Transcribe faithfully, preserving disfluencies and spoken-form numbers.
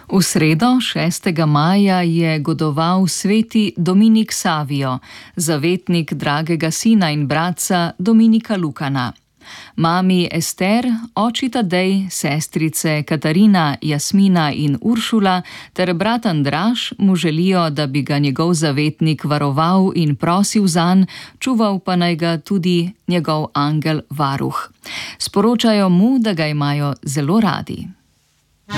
V sredo, šestega maja, je godoval sveti Dominik Savio, zavetnik dragega sina in bratca Dominika Lukana. Mami Ester, oči Tadej, sestrice Katarina, Jasmina in Uršula ter brat Andraž mu želijo, da bi ga njegov zavetnik varoval in prosil zanj, čuval pa naj ga tudi njegov angel varuh. Sporočajo mu, da ga imajo zelo radi.